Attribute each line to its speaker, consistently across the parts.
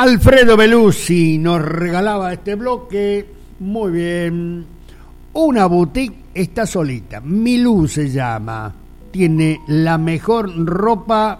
Speaker 1: Alfredo Beluzzi nos regalaba este bloque. Muy bien. Una boutique está solita. Milú se llama. Tiene la mejor ropa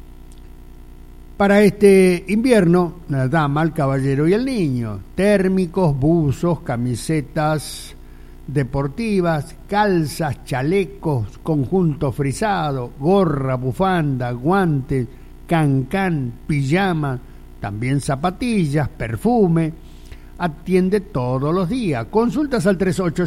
Speaker 1: para este invierno. La dama, el caballero y el niño. Térmicos, buzos, camisetas deportivas, calzas, chalecos, conjunto frisado, gorra, bufanda, guantes, cancán, pijama, también zapatillas, perfume. Atiende todos los días. Consultas al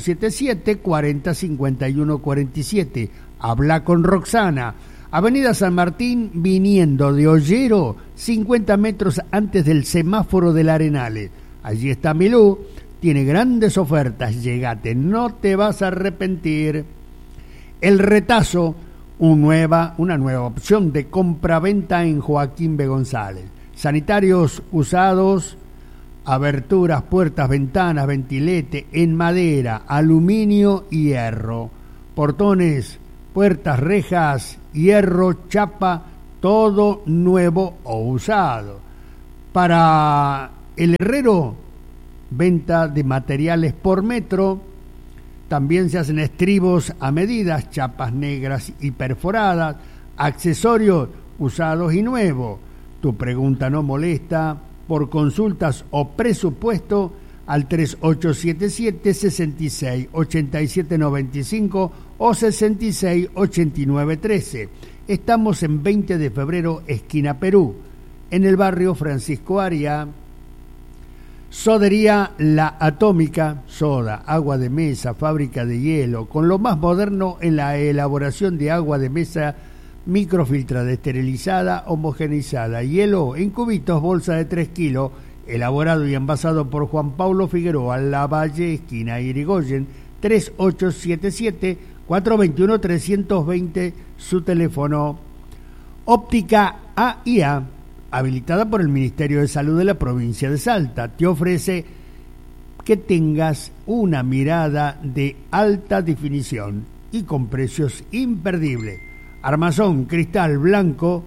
Speaker 1: 3877-405147. Habla con Roxana. Avenida San Martín, viniendo de Ollero, 50 metros antes del semáforo del Arenales. Allí está Milú. Tiene grandes ofertas. Llegate, no te vas a arrepentir. El Retazo, una nueva opción de compra-venta en Joaquín B. González. Sanitarios usados, aberturas, puertas, ventanas, ventilete en madera, aluminio y hierro. Portones, puertas, rejas, hierro, chapa, todo nuevo o usado. Para el herrero, venta de materiales por metro. También se hacen estribos a medidas, chapas negras y perforadas, accesorios usados y nuevos. Tu pregunta no molesta. Por consultas o presupuesto al 3877-668795 o 668913. Estamos en 20 de febrero, esquina Perú, en el barrio Francisco Aria. Sodería La Atómica, soda, agua de mesa, fábrica de hielo, con lo más moderno en la elaboración de agua de mesa microfiltrada, esterilizada, homogeneizada, hielo en cubitos, bolsa de 3 kilos, elaborado y envasado por Juan Paulo Figueroa, Lavalle, esquina Irigoyen, 3877-421-320, su teléfono. Óptica AIA, habilitada por el Ministerio de Salud de la provincia de Salta, te ofrece que tengas una mirada de alta definición y con precios imperdibles. Armazón, cristal blanco,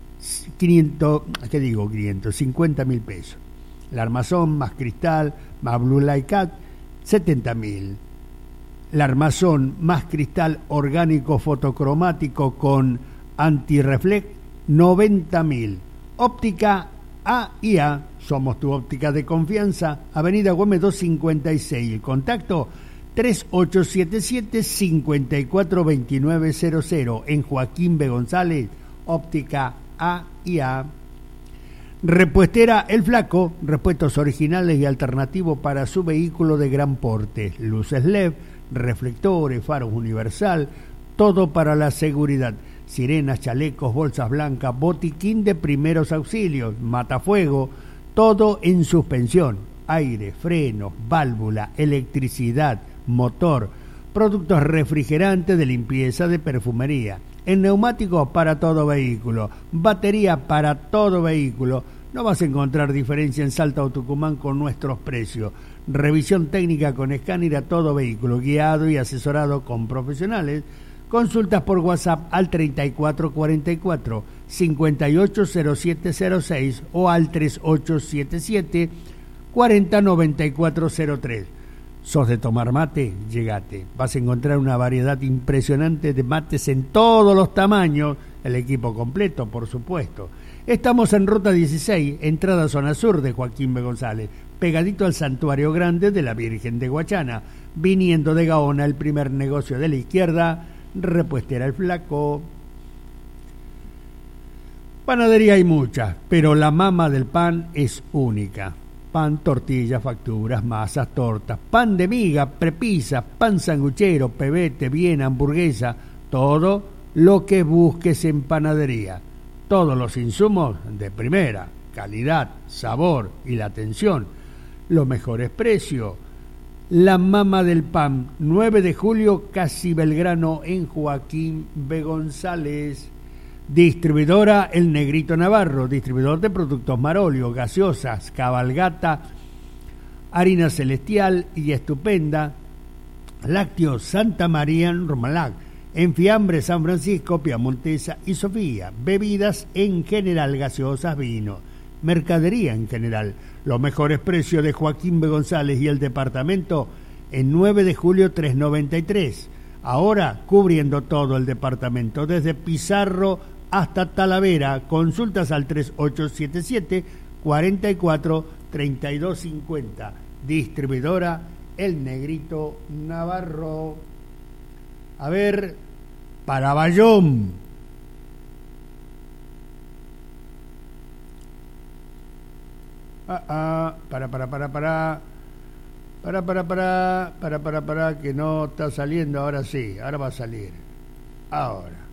Speaker 1: 50.000 pesos. El armazón más cristal, más Blue Light Cat, 70.000. El armazón más cristal orgánico fotocromático con antirreflex, 90.000. Óptica AIA, somos tu óptica de confianza, Avenida Güemes 256. El contacto 3877-542900 en Joaquín B. González, óptica AIA. Repuestera El Flaco, repuestos originales y alternativos para su vehículo de gran porte, luces LED, reflectores, faros universal, todo para la seguridad. Sirenas, chalecos, bolsas blancas, botiquín de primeros auxilios, matafuego, todo en suspensión, aire, frenos, válvula, electricidad, motor, productos refrigerantes, de limpieza, de perfumería, en neumáticos para todo vehículo, batería para todo vehículo. No vas a encontrar diferencia en Salta o Tucumán con nuestros precios. Revisión técnica con escáner a todo vehículo, guiado y asesorado con profesionales. Consultas por WhatsApp al 3444-580706 o al 3877-409403. ¿Sos de tomar mate? Llegate. Vas a encontrar una variedad impresionante de mates en todos los tamaños. El equipo completo, por supuesto. Estamos en Ruta 16, entrada zona sur de Joaquín B. González, pegadito al Santuario Grande de la Virgen de Guachana. Viniendo de Gaona, el primer negocio de la izquierda, Repuestera El Flaco. Panadería hay muchas, pero la mama del pan es única. Pan, tortillas, facturas, masas, tortas, pan de miga, prepisa, pan sanguchero, pebete, bien, hamburguesa, todo lo que busques en panadería. Todos los insumos de primera, calidad, sabor y la atención, los mejores precios. La mama del pan, 9 de julio, Casi Belgrano, en Joaquín B. González. Distribuidora El Negrito Navarro, distribuidor de productos Marolio, gaseosas, Cabalgata, harina celestial y estupenda, lácteos Santa María en Romalac, en fiambre San Francisco, Piamontesa y Sofía, bebidas en general, gaseosas, vino. mercadería en general. Los mejores precios de Joaquín B. González y el departamento en 9 de julio 393. Ahora cubriendo todo el departamento, desde Pizarro hasta Talavera. Consultas al 3877 44 32 50. Distribuidora El Negrito Navarro. A ver, para Bayón. Para, que no está saliendo. Ahora sí, ahora va a salir. Ahora.